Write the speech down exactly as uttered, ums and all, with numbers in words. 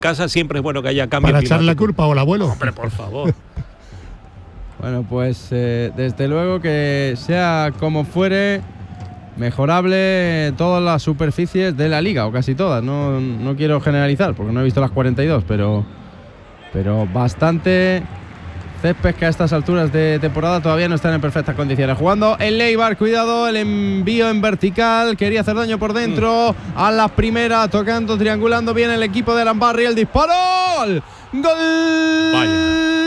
casa siempre es bueno que haya cambio para climático. echar la culpa o al abuelo. Hombre, por favor. Bueno, pues eh, desde luego que sea como fuere, mejorable todas las superficies de la liga, o casi todas. No, no quiero generalizar, porque no he visto las cuarenta y dos, pero, pero bastante césped que a estas alturas de temporada todavía no están en perfectas condiciones. Jugando el Eibar, cuidado, el envío en vertical, quería hacer daño por dentro, mm. a la primera, tocando, triangulando bien el equipo de Arambarri, el disparo, ¡gol! Vaya.